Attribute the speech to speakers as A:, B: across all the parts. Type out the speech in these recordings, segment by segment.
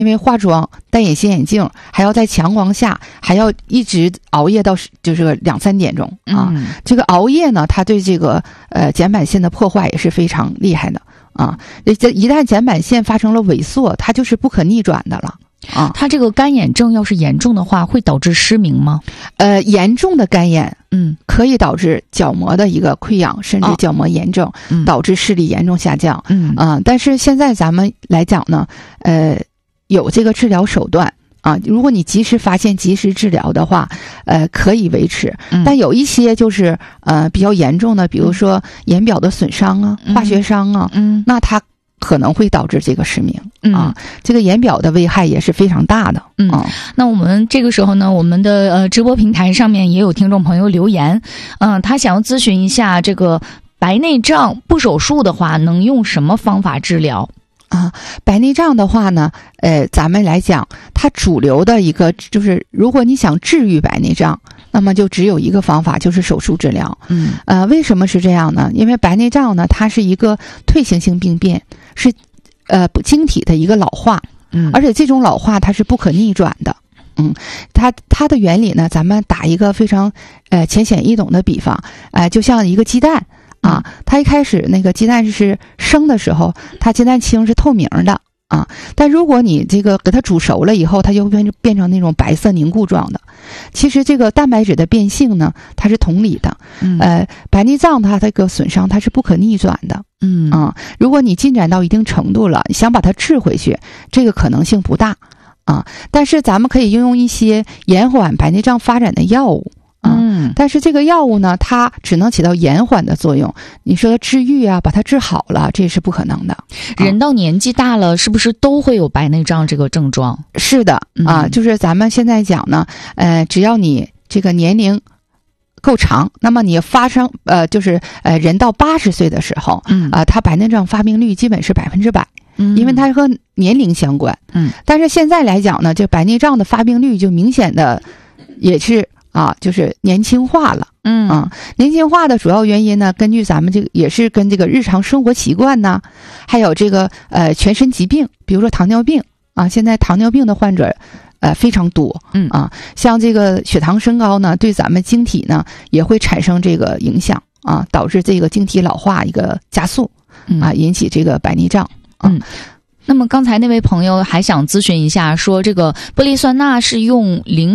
A: 因为化妆、戴隐形眼镜，还要在强光下，还要一直熬夜到就是2、3点钟啊。这个熬夜呢，它对这个睑板腺的破坏也是非常厉害的啊。这一旦睑板腺发生了萎缩，它就是不可逆转的了。啊，
B: 它这个干眼症要是严重的话，会导致失明吗？
A: 严重的干眼，可以导致角膜的一个溃疡，甚至角膜炎症，导致视力严重下降。但是现在咱们来讲呢，有这个治疗手段啊，如果你及时发现、及时治疗的话，可以维持。但有一些就是比较严重的，比如说眼表的损伤啊、化学伤啊，那它可能会导致这个失明啊，这个眼表的危害也是非常大的。
B: 那我们这个时候呢，我们的直播平台上面也有听众朋友留言，他想要咨询一下这个白内障不手术的话，能用什么方法治疗？
A: 白内障的话呢，咱们来讲，它主流的一个就是，如果你想治愈白内障，那么就只有一个方法，就是手术治疗。为什么是这样呢？因为白内障呢，它是一个退行性病变，是晶体的一个老化，而且这种老化它是不可逆转的。它的原理呢，咱们打一个非常浅显易懂的比方，就像一个鸡蛋。它一开始那个鸡蛋是生的时候，它鸡蛋清是透明的啊，但如果你这个给它煮熟了以后，它就会变成那种白色凝固状的。其实这个蛋白质的变性呢，它是同理的。白内障它这个损伤它是不可逆转的。如果你进展到一定程度了，想把它治回去，这个可能性不大啊。但是咱们可以应用一些延缓白内障发展的药物。但是这个药物呢，它只能起到延缓的作用。你说治愈啊，把它治好了，这是不可能的。
B: 人到年纪大了，是不是都会有白内障这个症状？
A: 是的啊，就是咱们现在讲呢，只要你这个年龄够长，那么你发生就是人到80岁的时候，它白内障发病率基本是100%。因为它和年龄相关。但是现在来讲呢，这白内障的发病率就明显的也是就是年轻化了。年轻化的主要原因呢，根据咱们这个也是跟这个日常生活习惯呢，还有这个全身疾病，比如说糖尿病啊，现在糖尿病的患者非常多。像这个血糖升高呢，对咱们晶体呢也会产生这个影响啊，导致这个晶体老化一个加速引起这个白内障。
B: 那么刚才那位朋友还想咨询一下，说这个玻璃酸钠是用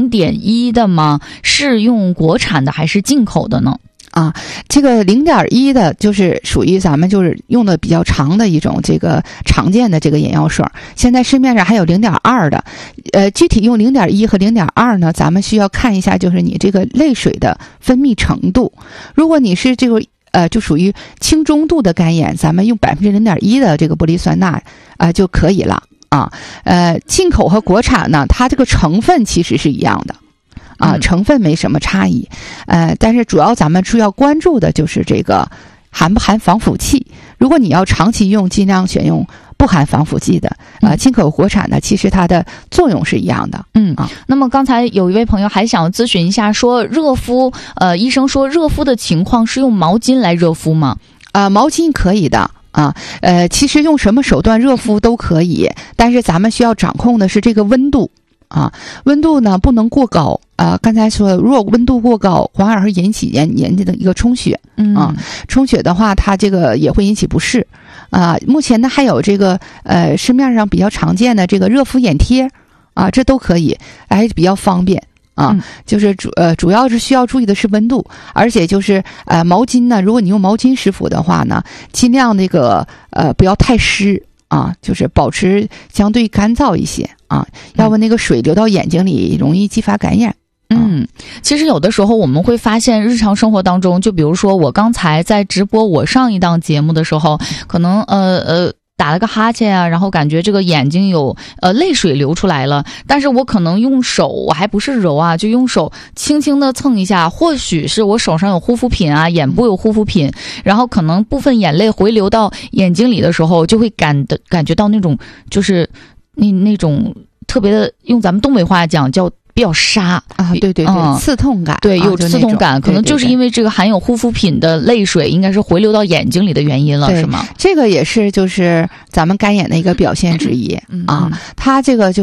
B: 0.1的吗？是用国产的还是进口的呢？
A: 这个0.1的就是属于咱们就是用的比较长的一种这个常见的这个眼药水，现在市面上还有0.2的。具体用0.1和0.2呢，咱们需要看一下就是你这个泪水的分泌程度。如果你是这个就属于轻中度的干眼，咱们用0.1%的这个玻璃酸钠就可以了啊。进口和国产呢，它这个成分其实是一样的成分没什么差异。但是主要咱们需要关注的就是这个含不含防腐剂。如果你要长期用，尽量选用不含防腐剂的。进口国产的其实它的作用是一样的。
B: 那么刚才有一位朋友还想咨询一下，说热敷，医生说热敷的情况是用毛巾来热敷吗？
A: 毛巾可以的。其实用什么手段热敷都可以，但是咱们需要掌控的是这个温度温度呢不能过高刚才说如果温度过高，反而会引起眼睛的一个充血充血的话，它这个也会引起不适目前呢还有这个市面上比较常见的这个热敷眼贴这都可以，还比较方便就是主要是需要注意的是温度，而且就是毛巾呢，如果你用毛巾湿敷的话呢，尽量那个不要太湿就是保持相对干燥一些要不那个水流到眼睛里容易激发感染。
B: 其实有的时候我们会发现日常生活当中，就比如说我刚才在直播我上一档节目的时候，可能打了个哈欠啊，然后感觉这个眼睛有泪水流出来了，但是我可能用手，我还不是揉就用手轻轻的蹭一下，或许是我手上有护肤品眼部有护肤品，然后可能部分眼泪回流到眼睛里的时候，就会感觉到那种就是那种特别的，用咱们东北话讲叫比较沙
A: 对，刺痛感，
B: 对，有刺痛感，可能就是因为这个含有护肤品的泪水应该是回流到眼睛里的原因了，是吗？
A: 这个也是就是咱们干眼的一个表现之一它这个就